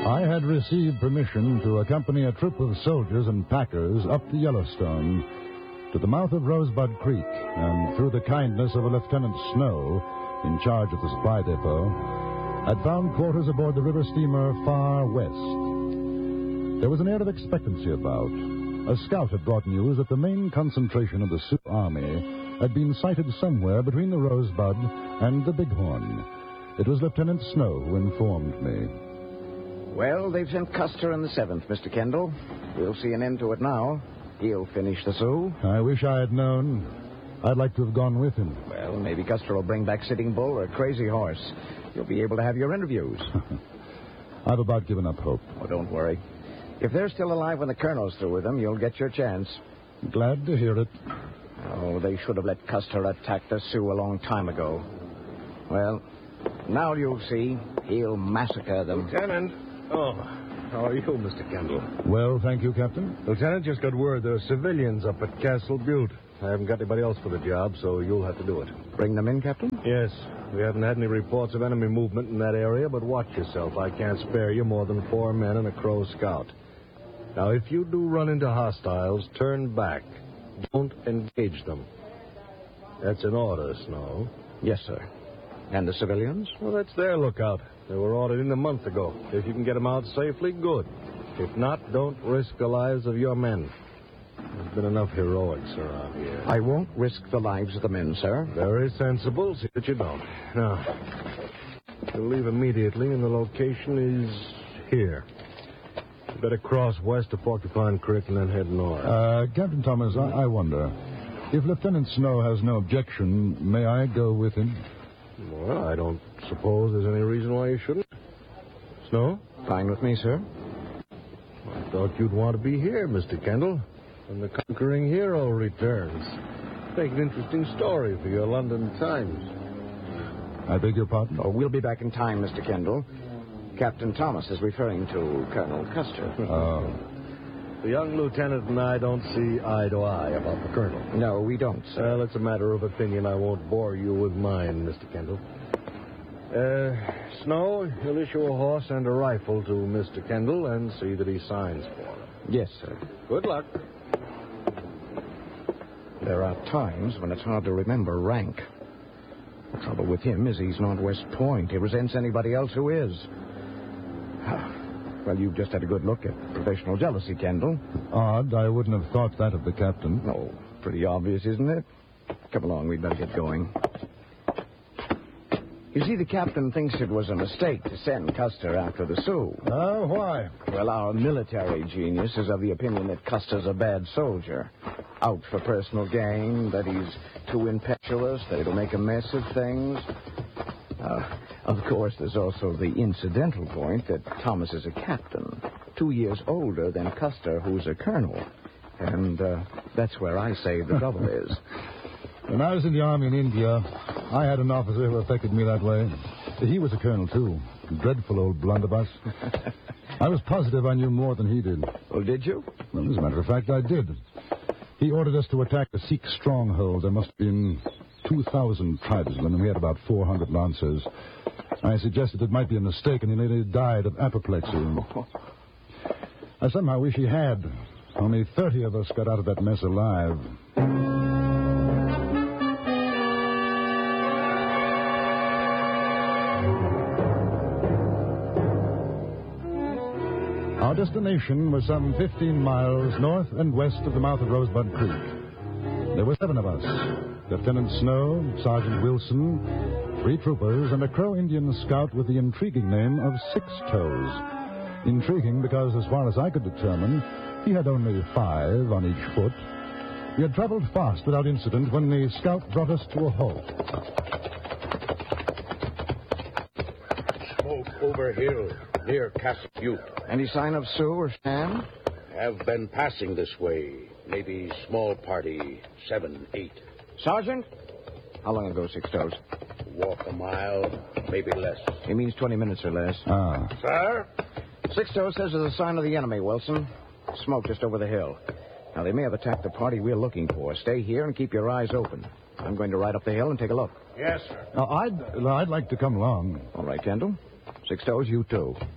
I had received permission to accompany a troop of soldiers and packers up the Yellowstone to the mouth of Rosebud Creek, and through the kindness of a Lieutenant Snow, in charge of the supply depot, had found quarters aboard the river steamer Far West. There was an air of expectancy about. A scout had brought news that the main concentration of the Sioux Army had been sighted somewhere between the Rosebud and the Bighorn. It was Lieutenant Snow who informed me. Well, they've sent Custer in the 7th, Mr. Kendall. We'll see an end to it now. He'll finish the Sioux. I wish I had known. I'd like to have gone with him. Well, maybe Custer will bring back Sitting Bull or Crazy Horse. You'll be able to have your interviews. I've about given up hope. Oh, don't worry. If they're still alive when the colonel's through with them, you'll get your chance. Glad to hear it. Oh, they should have let Custer attack the Sioux a long time ago. Well, now you'll see. He'll massacre them. Lieutenant. Oh, how are you, Mr. Kendall? Well, thank you, Captain. Lieutenant, just got word there are civilians up at Castle Butte. I haven't got anybody else for the job, so you'll have to do it. Bring them in, Captain? Yes. We haven't had any reports of enemy movement in that area, but watch yourself. I can't spare you more than 4 men and a Crow scout. Now, if you do run into hostiles, turn back. Don't engage them. That's an order, Snow. Yes, sir. And the civilians? Well, that's their lookout. They were ordered in a month ago. If you can get them out safely, good. If not, don't risk the lives of your men. There's been enough heroics around here. I won't risk the lives of the men, sir. Very sensible. See that you don't. Now, you'll leave immediately, and the location is here. You better cross west to Porcupine Creek and then head north. Captain Thomas, I wonder. If Lieutenant Snow has no objection, may I go with him? Well, I don't suppose there's any reason why you shouldn't. Snow? Fine with me, sir. I thought you'd want to be here, Mr. Kendall, when the conquering hero returns. Make an interesting story for your London Times. I beg your pardon? Oh, we'll be back in time, Mr. Kendall. Captain Thomas is referring to Colonel Custer. Oh. The young lieutenant and I don't see eye to eye about the colonel. No, we don't, sir. Well, it's a matter of opinion. I won't bore you with mine, Mr. Kendall. Snow, you'll issue a horse and a rifle to Mr. Kendall and see that he signs for them. Yes, sir. Good luck. There are times when it's hard to remember rank. The trouble with him is he's not West Point. He resents anybody else who is. Well, you've just had a good look at professional jealousy, Kendall. Odd. I wouldn't have thought that of the captain. Oh, pretty obvious, isn't it? Come along, we'd better get going. You see, the captain thinks it was a mistake to send Custer after the Sioux. Oh, why? Well, our military genius is of the opinion that Custer's a bad soldier. Out for personal gain, that he's too impetuous, that it'll make a mess of things. Of course, there's also the incidental point that Thomas is a captain, 2 years older than Custer, who's a colonel. And that's where I say the trouble is. When I was in the army in India, I had an officer who affected me that way. He was a colonel, too. Dreadful old blunderbuss. I was positive I knew more than he did. Well, did you? Well, as a matter of fact, I did. He ordered us to attack a Sikh stronghold. There must have been 2,000 tribesmen, and we had about 400 lancers. I suggested it might be a mistake, and he nearly died of apoplexy. I somehow wish he had. Only 30 of us got out of that mess alive. Our destination was some 15 miles north and west of the mouth of Rosebud Creek. There were 7 of us. Lieutenant Snow, Sergeant Wilson, 3 troopers, and a Crow Indian scout with the intriguing name of Six Toes. Intriguing because, as far as I could determine, he had only 5 on each foot. We had traveled fast without incident when the scout brought us to a halt. Smoke over hill near Castle Butte. Any sign of Sioux or Shan? Have been passing this way. Maybe small party, 7, 8. Sergeant? How long ago, Six Toes? Walk a mile, maybe less. He means 20 minutes or less. Ah. Sir? Six Toes says there's a sign of the enemy, Wilson. Smoke just over the hill. Now, they may have attacked the party we're looking for. Stay here and keep your eyes open. I'm going to ride up the hill and take a look. Yes, sir. Now, I'd like to come along. All right, Kendall. Six Toes, you too.